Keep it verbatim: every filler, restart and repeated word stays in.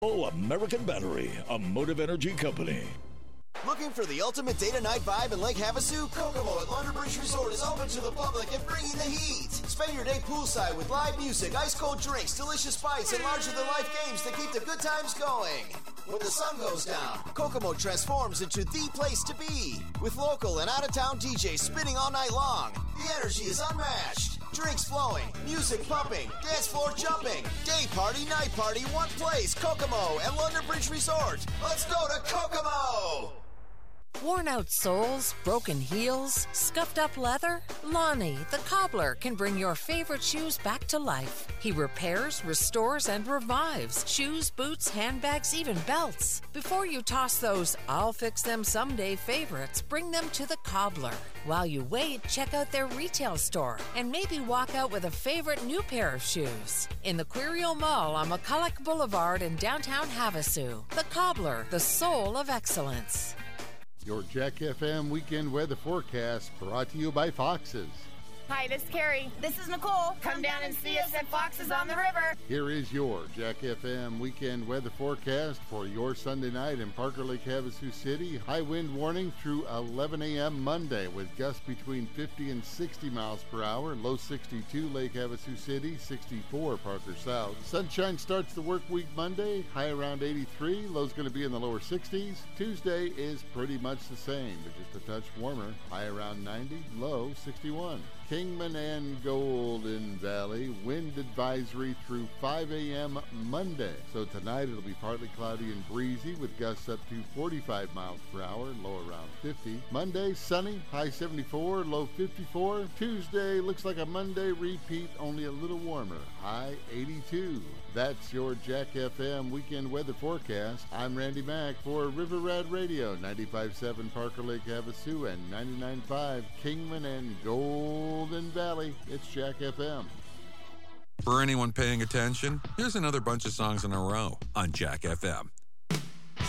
American Battery, a Motive Energy company. Looking for the ultimate day-to-night vibe in Lake Havasu? Kokomo at London Bridge Resort is open to the public and bringing the heat. Spend your day poolside with live music, ice-cold drinks, delicious bites, and larger-than-life games to keep the good times going. When the sun goes down, Kokomo transforms into the place to be. With local and out-of-town D Js spinning all night long, the energy is unmatched. Drinks flowing, music pumping, dance floor jumping. Day party, night party, one place. Kokomo at London Bridge Resort. Let's go to Kokomo! Worn out soles, broken heels, scuffed up leather? Lonnie, the cobbler, can bring your favorite shoes back to life. He repairs, restores, and revives shoes, boots, handbags, even belts. Before you toss those I'll fix them someday favorites, bring them to the cobbler. While you wait, check out their retail store and maybe walk out with a favorite new pair of shoes. In the Quirio Mall on McCulloch Boulevard in downtown Havasu. The Cobbler, the soul of excellence. Your Jack F M weekend weather forecast brought to you by Foxes. Hi, this is Carrie. This is Nicole. Come down and see us at Foxes on the River. Here is your Jack F M weekend weather forecast for your Sunday night in Parker Lake, Havasu City. High wind warning through eleven a.m. Monday with gusts between fifty and sixty miles per hour. Low sixty-two Lake Havasu City, sixty-four Parker South. Sunshine starts the work week Monday. High around eighty-three. Low's going to be in the lower sixties. Tuesday is pretty much the same, but just a touch warmer. High around ninety. Low sixty-one. Kingman and Golden Valley, wind advisory through five a.m. Monday. So tonight it'll be partly cloudy and breezy with gusts up to forty-five miles per hour, low around fifty. Monday, sunny, high seventy-four, low fifty-four. Tuesday looks like a Monday repeat, only a little warmer, high eighty-two. That's your Jack F M weekend weather forecast. I'm Randy Mack for River Rad Radio, ninety-five point seven Parker Lake Havasu and ninety-nine point five Kingman and Golden Valley. It's Jack F M. For anyone paying attention, here's another bunch of songs in a row on Jack F M.